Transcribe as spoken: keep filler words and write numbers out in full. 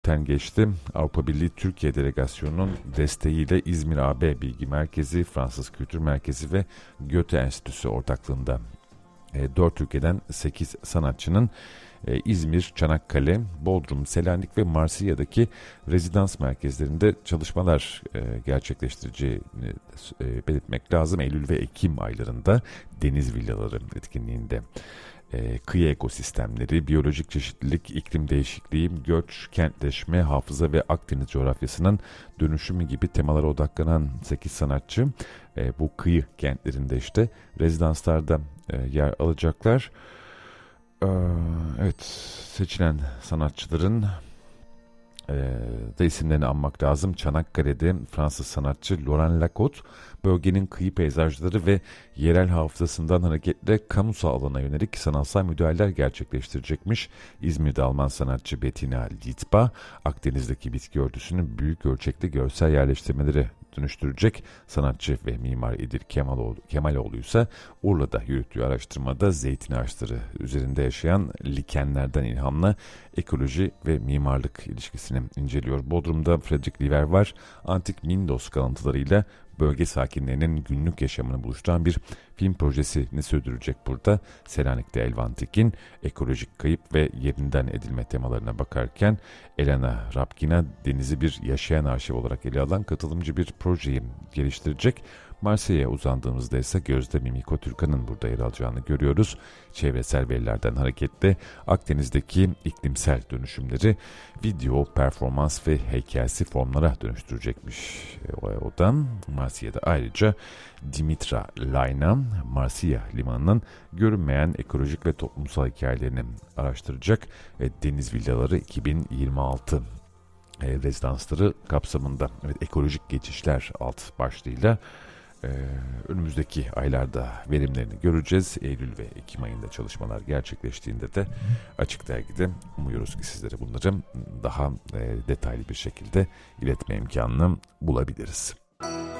ten geçti. Avrupa Birliği Türkiye Delegasyonu'nun desteğiyle İzmir A B Bilgi Merkezi, Fransız Kültür Merkezi ve Goethe Enstitüsü ortaklığında e, dört ülkeden sekiz sanatçının e, İzmir, Çanakkale, Bodrum, Selanik ve Marsilya'daki rezidans merkezlerinde çalışmalar e, gerçekleştireceğini e, belirtmek lazım. Eylül ve Ekim aylarında deniz villaları etkinliğinde. E, kıyı ekosistemleri, biyolojik çeşitlilik, iklim değişikliği, göç, kentleşme, hafıza ve Akdeniz coğrafyasının dönüşümü gibi temalara odaklanan sekiz sanatçı e, bu kıyı kentlerinde işte rezidanslarda e, yer alacaklar. E, evet, seçilen sanatçıların e, da isimlerini anmak lazım. Çanakkale'de Fransız sanatçı Laurent Lacote, bölgenin kıyı peyzajları ve yerel hafızasından hareketle kamusal alana yönelik sanatsal müdahaleler gerçekleştirecekmiş. İzmir'de Alman sanatçı Bettina Littba, Akdeniz'deki bitki örtüsünü büyük ölçekli görsel yerleştirmeleri dönüştürecek. Sanatçı ve mimar İdir Kemaloğlu, Kemaloğlu ise Urla'da yürüttüğü araştırmada zeytin ağaçları üzerinde yaşayan likenlerden ilhamla ekoloji ve mimarlık ilişkisini inceliyor. Bodrum'da Frederick Liver var. Antik Mindos kalıntılarıyla bölge sakinlerinin günlük yaşamını buluşturan bir film projesini sürdürecek burada. Selanik'te Elvan Tekin ekolojik kayıp ve yerinden edilme temalarına bakarken Elena Rapkina denizi bir yaşayan arşiv olarak ele alan katılımcı bir projeyi geliştirecek. Marsilya'ya uzandığımızda ise Gözde Mimiko Türkan'ın burada yer alacağını görüyoruz. Çevresel verilerden hareketle Akdeniz'deki iklimsel dönüşümleri video, performans ve heykelsi formlara dönüştürecekmiş o, o da. Marsilya'da ayrıca Dimitra Layna, Marsilya limanının görünmeyen ekolojik ve toplumsal hikayelerini araştıracak. E, Deniz Villaları iki bin yirmi altı e, rezidansları kapsamında evet, ekolojik geçişler alt başlığıyla Ee, önümüzdeki aylarda verimlerini göreceğiz. Eylül ve Ekim ayında çalışmalar gerçekleştiğinde de Açık Dergi'de umuyoruz ki sizlere bunları daha e, detaylı bir şekilde iletme imkanını bulabiliriz.